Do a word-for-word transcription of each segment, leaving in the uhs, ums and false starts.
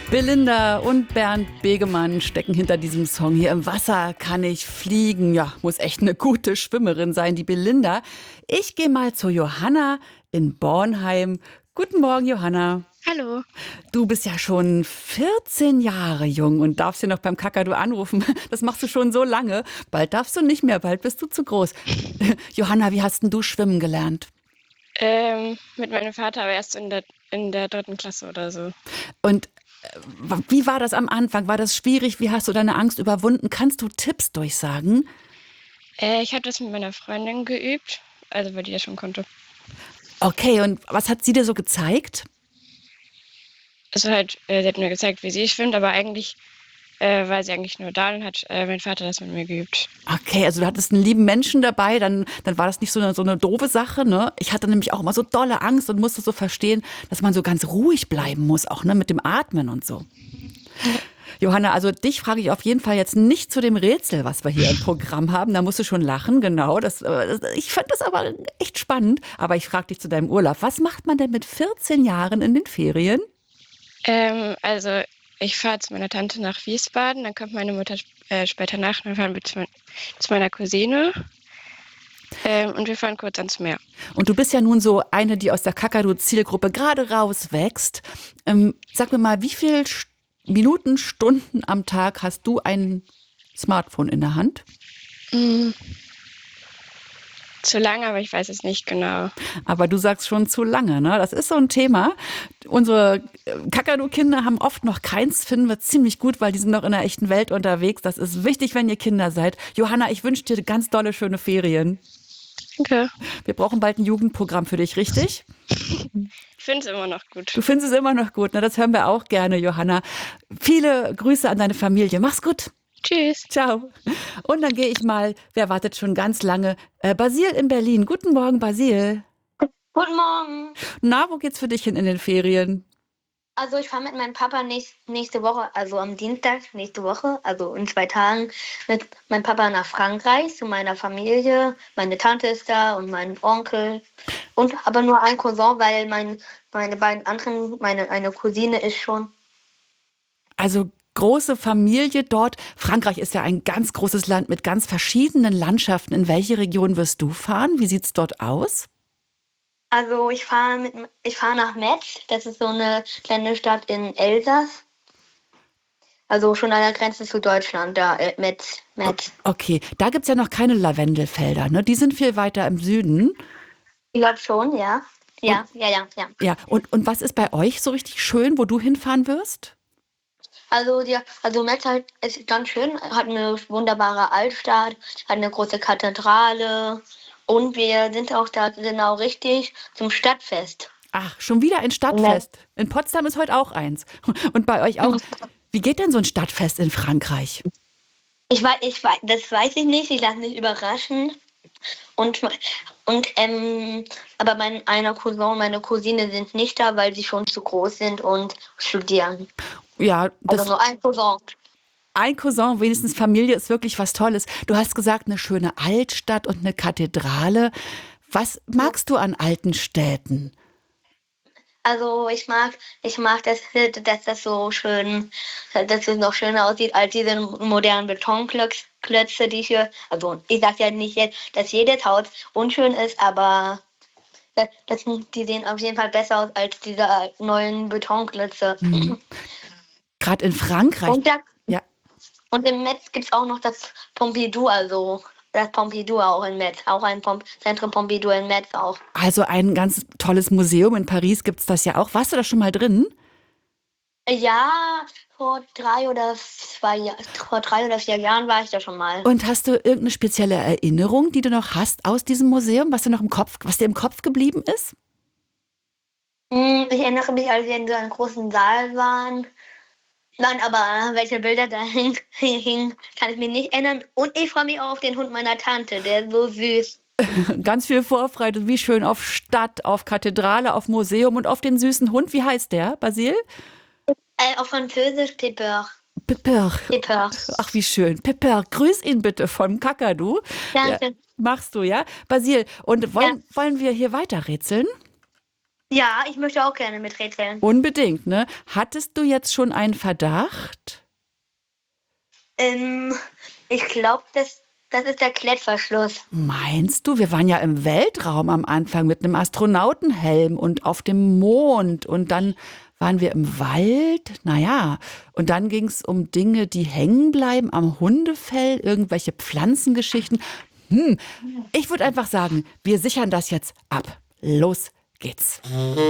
Belinda und Bernd Begemann stecken hinter diesem Song hier. Im Wasser kann ich fliegen. Ja, muss echt eine gute Schwimmerin sein, die Belinda. Ich gehe mal zu Johanna in Bornheim. Guten Morgen, Johanna. Hallo. Du bist ja schon vierzehn Jahre jung und darfst hier noch beim Kakadu anrufen. Das machst du schon so lange. Bald darfst du nicht mehr, bald bist du zu groß. Johanna, wie hast denn du schwimmen gelernt? Ähm, mit meinem Vater, aber erst in der, in der dritten Klasse oder so. Und äh, wie war das am Anfang? War das schwierig? Wie hast du deine Angst überwunden? Kannst du Tipps durchsagen? Äh, ich habe das mit meiner Freundin geübt, also weil die das schon konnte. Okay, und was hat sie dir so gezeigt? Also halt, äh, sie hat mir gezeigt, wie sie schwimmt, aber eigentlich äh, war sie eigentlich nur da und hat äh, mein Vater das mit mir geübt. Okay, also du hattest einen lieben Menschen dabei, dann, dann war das nicht so eine, so eine doofe Sache, ne? Ich hatte nämlich auch immer so dolle Angst und musste so verstehen, dass man so ganz ruhig bleiben muss, auch ne, mit dem Atmen und so. Johanna, also dich frage ich auf jeden Fall jetzt nicht zu dem Rätsel, was wir hier im Programm haben. Da musst du schon lachen, genau. Das, äh, ich fand das aber echt spannend. Aber ich frage dich zu deinem Urlaub. Was macht man denn mit vierzehn Jahren in den Ferien? Ähm, also ich fahre zu meiner Tante nach Wiesbaden, dann kommt meine Mutter äh, später nach, dann fahren wir zu, mein, zu meiner Cousine ähm, und wir fahren kurz ans Meer. Und du bist ja nun so eine, die aus der Kakadu-Zielgruppe gerade rauswächst. Ähm, sag mir mal, wie viele Minuten, Stunden am Tag hast du ein Smartphone in der Hand? Mm. Zu lange, aber ich weiß es nicht genau. Aber du sagst schon zu lange, ne? Das ist so ein Thema. Unsere Kakadu-Kinder haben oft noch keins, finden wir ziemlich gut, weil die sind noch in der echten Welt unterwegs. Das ist wichtig, wenn ihr Kinder seid. Johanna, ich wünsche dir ganz dolle, schöne Ferien. Danke. Wir brauchen bald ein Jugendprogramm für dich, richtig? Ich finde es immer noch gut. Du findest es immer noch gut, ne? Das hören wir auch gerne, Johanna. Viele Grüße an deine Familie. Mach's gut. Tschüss. Ciao. Und dann gehe ich mal, wer wartet schon ganz lange? Äh, Basil in Berlin. Guten Morgen, Basil. Guten Morgen. Na, wo geht's für dich hin in den Ferien? Also ich fahre mit meinem Papa nächst, nächste Woche, also am Dienstag nächste Woche, also in zwei Tagen, mit meinem Papa nach Frankreich zu meiner Familie. Meine Tante ist da und mein Onkel. Und aber nur ein Cousin, weil mein, meine beiden anderen, meine eine Cousine ist schon. Also große Familie dort. Frankreich ist ja ein ganz großes Land mit ganz verschiedenen Landschaften. In welche Region wirst du fahren? Wie sieht's dort aus? Also ich fahre mit ich fahre nach Metz. Das ist so eine kleine Stadt in Elsass. Also schon an der Grenze zu Deutschland, da äh, Metz, Metz. Okay, da gibt's ja noch keine Lavendelfelder, ne? Die sind viel weiter im Süden. Ich glaube schon, ja. Ja, ja, ja, ja. Ja, und, und was ist bei euch so richtig schön, wo du hinfahren wirst? Also, die, also Metz halt, ist ganz schön, hat eine wunderbare Altstadt, hat eine große Kathedrale und wir sind auch da genau richtig zum Stadtfest. Ach, schon wieder ein Stadtfest. In Potsdam ist heute auch eins. Und bei euch auch. Wie geht denn so ein Stadtfest in Frankreich? Ich weiß, ich weiß, das weiß ich nicht, ich lasse mich überraschen. Und, und ähm, aber mein einer Cousin und meine Cousine sind nicht da, weil sie schon zu groß sind und studieren. Ja, das Also nur ein Cousin. ein Cousin, wenigstens Familie, ist wirklich was Tolles. Du hast gesagt, eine schöne Altstadt und eine Kathedrale. Was magst du an alten Städten? Also ich mag, ich mag, dass, dass das so schön, dass es noch schöner aussieht als diese modernen Betonklötze, die hier. Also ich sage ja nicht jetzt, dass jedes Haus unschön ist, aber das, das, die sehen auf jeden Fall besser aus als diese neuen Betonklötze. Mhm. Gerade in Frankreich. Und, da, Ja. und im Metz gibt es auch noch das Pompidou, also das Pompidou auch in Metz, auch ein Pom Zentrum Pompidou in Metz auch. Also ein ganz tolles Museum in Paris gibt es das ja auch. Warst du da schon mal drin? Ja, vor drei oder zwei Jahren, vor drei oder vier Jahren war ich da schon mal. Und hast du irgendeine spezielle Erinnerung, die du noch hast aus diesem Museum, was dir noch im Kopf, was dir im Kopf geblieben ist? Ich erinnere mich, als wir in so einem großen Saal waren. Nein, aber welche Bilder da hingen, hing, kann ich mich nicht erinnern. Und ich freue mich auch auf den Hund meiner Tante, der ist so süß. Ganz viel Vorfreude, wie schön auf Stadt, auf Kathedrale, auf Museum und auf den süßen Hund. Wie heißt der, Basil? Äh, auf Französisch Pepper. Pepper. Pepper. Ach, wie schön. Pepper, grüß ihn bitte vom Kakadu. Danke. Ja, machst du, ja? Basil, und wollen, Ja. wollen wir hier weiter rätseln? Ja, ich möchte auch gerne miträtseln. Unbedingt, ne? Hattest du jetzt schon einen Verdacht? Ähm, ich glaube, das, das ist der Klettverschluss. Meinst du, wir waren ja im Weltraum am Anfang mit einem Astronautenhelm und auf dem Mond und dann waren wir im Wald? Naja, und dann ging es um Dinge, die hängen bleiben am Hundefell, irgendwelche Pflanzengeschichten. Hm, ich würde einfach sagen, wir sichern das jetzt ab. Los geht's.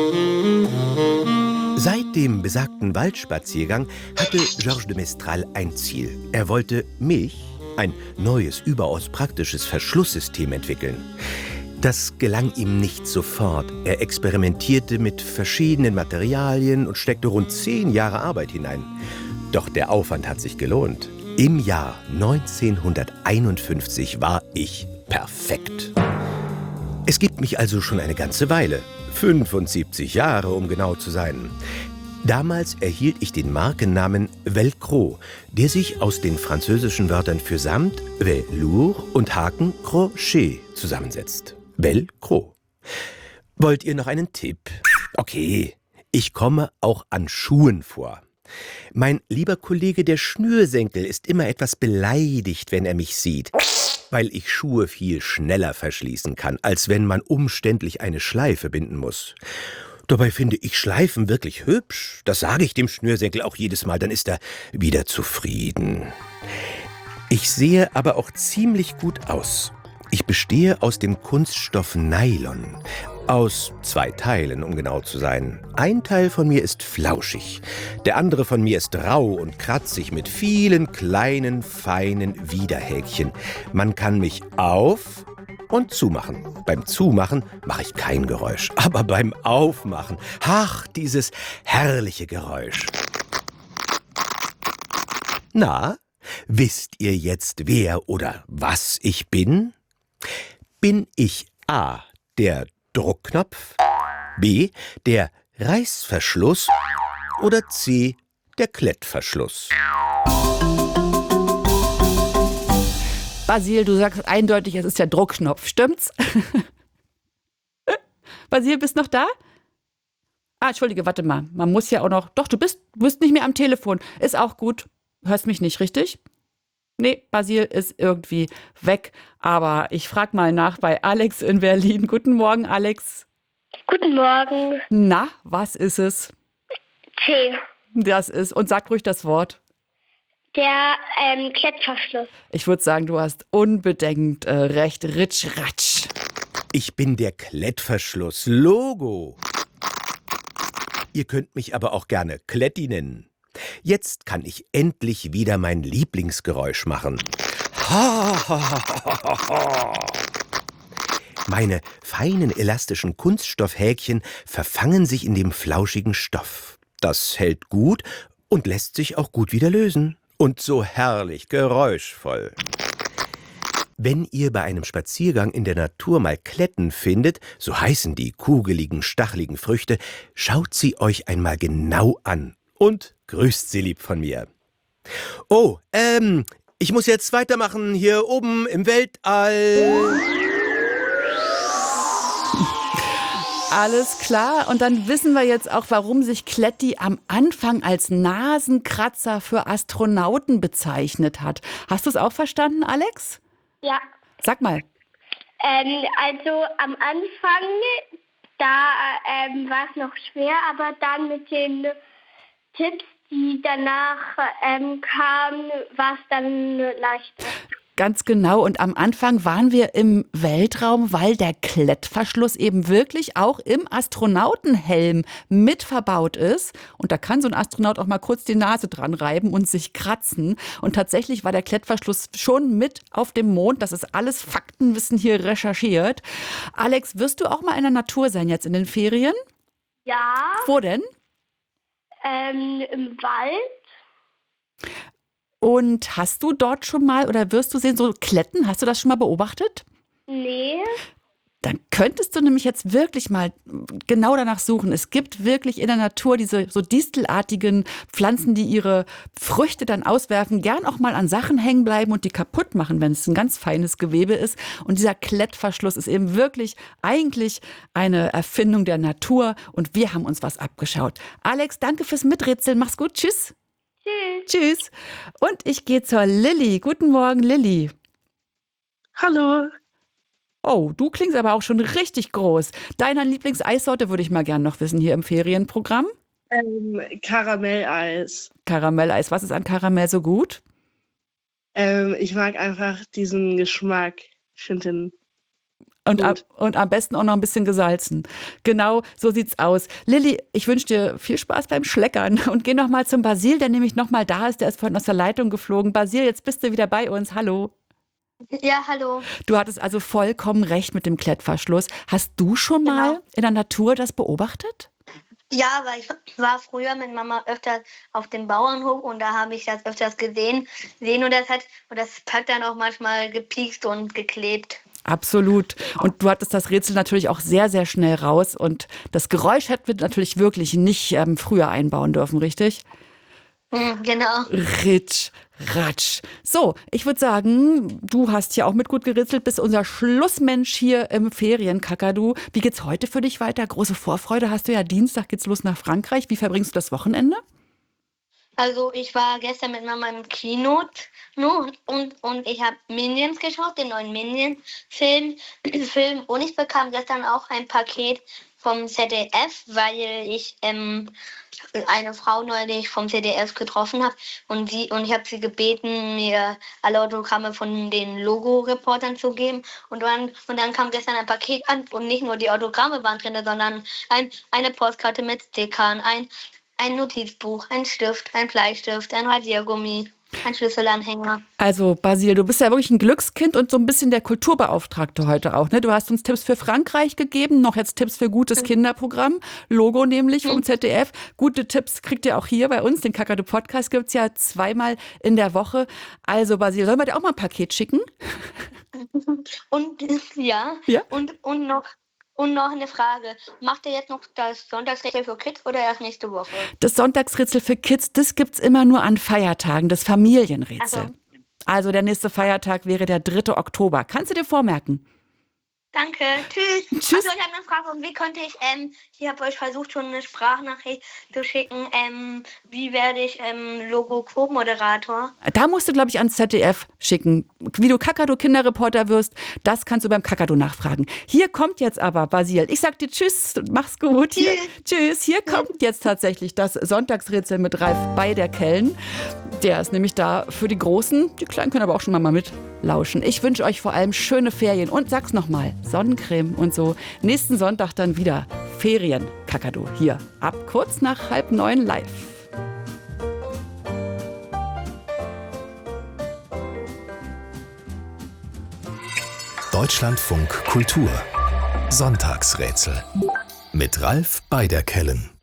Seit dem besagten Waldspaziergang hatte Georges de Mestral ein Ziel. Er wollte mich, ein neues, überaus praktisches Verschlusssystem entwickeln. Das gelang ihm nicht sofort. Er experimentierte mit verschiedenen Materialien und steckte rund zehn Jahre Arbeit hinein. Doch der Aufwand hat sich gelohnt. Im Jahr neunzehnhunderteinundfünfzig war ich perfekt. Es gibt mich also schon eine ganze Weile. fünfundsiebzig Jahre, um genau zu sein. Damals erhielt ich den Markennamen Velcro, der sich aus den französischen Wörtern für Samt, Velour und Haken, Crochet zusammensetzt. Velcro. Wollt ihr noch einen Tipp? Okay, ich komme auch an Schuhen vor. Mein lieber Kollege der Schnürsenkel ist immer etwas beleidigt, wenn er mich sieht, weil ich Schuhe viel schneller verschließen kann, als wenn man umständlich eine Schleife binden muss. Dabei finde ich Schleifen wirklich hübsch. Das sage ich dem Schnürsenkel auch jedes Mal, dann ist er wieder zufrieden. Ich sehe aber auch ziemlich gut aus. Ich bestehe aus dem Kunststoff Nylon. Aus zwei Teilen, um genau zu sein. Ein Teil von mir ist flauschig, der andere von mir ist rau und kratzig mit vielen kleinen, feinen Widerhäkchen. Man kann mich auf- und zumachen. Beim Zumachen mache ich kein Geräusch, aber beim Aufmachen, ach, dieses herrliche Geräusch. Na, wisst ihr jetzt, wer oder was ich bin? Bin ich A, der Druckknopf, B, der Reißverschluss oder C, der Klettverschluss? Basil, du sagst eindeutig, es ist der Druckknopf, stimmt's? Basil, bist noch da? Ah, entschuldige, warte mal. Man muss ja auch noch. Doch, du bist, du bist nicht mehr am Telefon. Ist auch gut. Hörst mich nicht, richtig? Nee, Basil ist irgendwie weg. Aber ich frage mal nach bei Alex in Berlin. Guten Morgen, Alex. Guten Morgen. Na, was ist es? C. Das ist, und sag ruhig das Wort. Der ähm, Klettverschluss. Ich würde sagen, du hast unbedingt äh, recht. Ritsch, ratsch. Ich bin der Klettverschluss. Logo. Ihr könnt mich aber auch gerne Kletti nennen. Jetzt kann ich endlich wieder mein Lieblingsgeräusch machen. Ha, ha, ha, ha, ha. Meine feinen elastischen Kunststoffhäkchen verfangen sich in dem flauschigen Stoff. Das hält gut und lässt sich auch gut wieder lösen. Und so herrlich geräuschvoll. Wenn ihr bei einem Spaziergang in der Natur mal Kletten findet, so heißen die kugeligen, stacheligen Früchte, schaut sie euch einmal genau an und grüßt sie lieb von mir. Oh, ähm, ich muss jetzt weitermachen hier oben im Weltall. Alles klar. Und dann wissen wir jetzt auch, warum sich Kletti am Anfang als Nasenkratzer für Astronauten bezeichnet hat. Hast du es auch verstanden, Alex? Ja. Sag mal. Ähm, also am Anfang, da ähm, war es noch schwer, aber dann mit den Tipps, die danach ähm, kamen, war es dann leichter. Ganz genau. Und am Anfang waren wir im Weltraum, weil der Klettverschluss eben wirklich auch im Astronautenhelm mit verbaut ist. Und da kann so ein Astronaut auch mal kurz die Nase dran reiben und sich kratzen. Und tatsächlich war der Klettverschluss schon mit auf dem Mond. Das ist alles Faktenwissen hier recherchiert. Alex, wirst du auch mal in der Natur sein jetzt in den Ferien? Ja. Wo denn? Ähm, im Wald. Und hast du dort schon mal oder wirst du sehen, so Kletten? Hast du das schon mal beobachtet? Nee. Dann könntest du nämlich jetzt wirklich mal genau danach suchen. Es gibt wirklich in der Natur diese so distelartigen Pflanzen, die ihre Früchte dann auswerfen, gern auch mal an Sachen hängen bleiben und die kaputt machen, wenn es ein ganz feines Gewebe ist. Und dieser Klettverschluss ist eben wirklich eigentlich eine Erfindung der Natur und wir haben uns was abgeschaut. Alex, danke fürs Miträtseln. Mach's gut. Tschüss. Tschüss. Tschüss. Und ich gehe zur Lilly. Guten Morgen, Lilly. Hallo. Oh, du klingst aber auch schon richtig groß. Deine Lieblingseissorte würde ich mal gern noch wissen hier im Ferienprogramm. Ähm, Karamelleis. Karamelleis. Was ist an Karamell so gut? Ähm, ich mag einfach diesen Geschmack. Ich finde den Und, ab, gut. und am besten auch noch ein bisschen gesalzen. Genau, so sieht's aus. Lilly, ich wünsche dir viel Spaß beim Schleckern und geh noch mal zum Basil, der nämlich noch mal da ist. Der ist vorhin aus der Leitung geflogen. Basil, jetzt bist du wieder bei uns. Hallo. Ja, hallo. Du hattest also vollkommen recht mit dem Klettverschluss. Hast du schon mal Genau. in der Natur das beobachtet? Ja, weil ich war früher mit Mama öfter auf dem Bauernhof und da habe ich das öfters gesehen. Sehen und das hat und das hat dann auch manchmal gepiekst und geklebt. Absolut. Und du hattest das Rätsel natürlich auch sehr, sehr schnell raus. Und das Geräusch hätten wir natürlich wirklich nicht ähm, früher einbauen dürfen, richtig? Mhm, genau. Ritsch, ratsch. So, ich würde sagen, du hast ja auch mit gut gerätselt, bist unser Schlussmensch hier im Ferienkakadu. Wie geht's heute für dich weiter? Große Vorfreude hast du ja. Dienstag geht's los nach Frankreich. Wie verbringst du das Wochenende? Also ich war gestern mit Mama im Kino nur und, und ich habe Minions geschaut, den neuen Minions-Film. Film. Und ich bekam gestern auch ein Paket vom Z D F, weil ich ähm, eine Frau neulich vom Z D F getroffen habe und, sie, und ich habe sie gebeten, mir alle Autogramme von den Logo-Reportern zu geben. Und dann, und dann kam gestern ein Paket an und nicht nur die Autogramme waren drin, sondern ein, eine Postkarte mit Stickern, ein Ein Notizbuch, ein Stift, ein Bleistift, ein Radiergummi, ein Schlüsselanhänger. Also Basil, du bist ja wirklich ein Glückskind und so ein bisschen der Kulturbeauftragte heute auch. Ne? Du hast uns Tipps für Frankreich gegeben, noch jetzt Tipps für gutes Kinderprogramm, Logo nämlich vom Z D F. Gute Tipps kriegt ihr auch hier bei uns, den Kakadu Podcast gibt's ja zweimal in der Woche. Also Basil, sollen wir dir auch mal ein Paket schicken? Und ja, Ja? Und, und noch und noch eine Frage. Macht ihr jetzt noch das Sonntagsrätsel für Kids oder erst nächste Woche? Das Sonntagsrätsel für Kids, das gibt's immer nur an Feiertagen, das Familienrätsel. Also. Also der nächste Feiertag wäre der dritte Oktober. Kannst du dir vormerken? Danke, tschüss. Tschüss. Also ich habe eine Frage, und wie könnte ich, ähm, ich habe euch versucht, schon eine Sprachnachricht zu schicken, ähm, wie werde ich ähm, Logo-Co-Moderator? Da musst du, glaube ich, ans Z D F schicken. Wie du Kakadu-Kinderreporter wirst, das kannst du beim Kakadu nachfragen. Hier kommt jetzt aber, Basil, ich sag dir Tschüss, mach's gut. Hier, tschüss, hier kommt jetzt tatsächlich das Sonntagsrätsel mit Ralf Beiderkellen. Der ist nämlich da für die Großen. Die Kleinen können aber auch schon mal mitlauschen. Ich wünsche euch vor allem schöne Ferien und sag's nochmal, Sonnencreme und so. Nächsten Sonntag dann wieder Ferien, Kakadu, hier ab kurz nach halb neun live. Deutschlandfunk Kultur Sonntagsrätsel mit Ralf Beiderkellen.